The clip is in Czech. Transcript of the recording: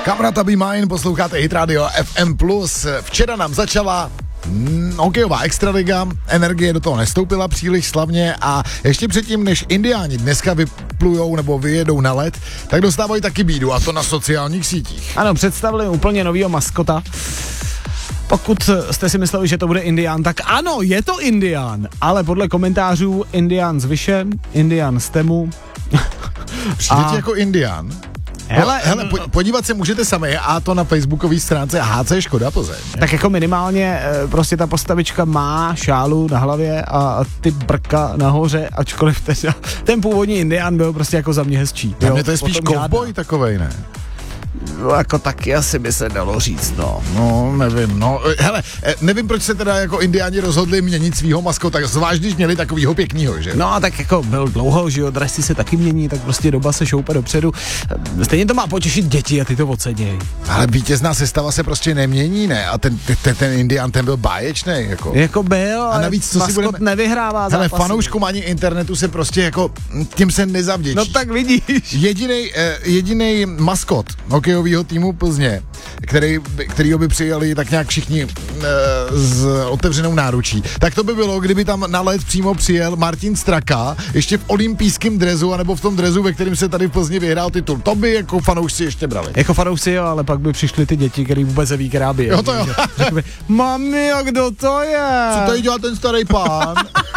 Kamarata Be Mine, posloucháte Hit Radio FM+. Včera nám začala hokejová extraliga, energie do toho nestoupila příliš slavně a ještě předtím, než Indiáni dneska vyplujou nebo vyjedou na led, tak dostávají taky bídu, a to na sociálních sítích. Ano, představili úplně novýho maskota. Pokud jste si mysleli, že to bude Indián, tak ano, je to Indián, ale podle komentářů Indián z Vyše, Indián z Temu. Přijde ti jako Indián? Hele, podívat se můžete sami, a to na facebookové stránce HC Škoda Plzeň. Tak jako minimálně prostě ta postavička má šálu na hlavě a ty brka nahoře, ačkoliv ten původní Indián byl prostě jako za mě hezčí. Za mě to je spíš kovboj takovej, ne? No, jako taky asi by se dalo říct, no. No, nevím, no. Hele, nevím, proč se teda jako Indiáni rozhodli měnit svýho maskota, zvlášť když měli takovýho pěknýho, že? No a tak jako byl dlouho, že jo, dresy se taky mění, tak prostě doba se šoupe dopředu. Stejně to má potěšit děti a ty to ocenějí. Ale vítězná sestava se prostě nemění, ne? A ten Indián, ten byl báječný, jako. Jako byl, a navíc, co si budeme... nevyhrává zápasy. Hele, fanouškům ani internetu se prostě jako tím se nezavděčí. No tak vidíš. Jedinej maskot hokejového týmu Plzně, kterýho by přijali tak nějak všichni s otevřenou náručí, tak to by bylo, kdyby tam na led přímo přijel Martin Straka, ještě v olympijském dresu, anebo v tom dresu, ve kterém se tady v Plzni vyhrál titul. To by jako fanoušci ještě brali. Jako fanoušci jo, ale pak by přišli ty děti, který vůbec neví, která by je. Jo, to jo. Řekli by, mami, a kdo to je? Co tady dělá ten starý pán?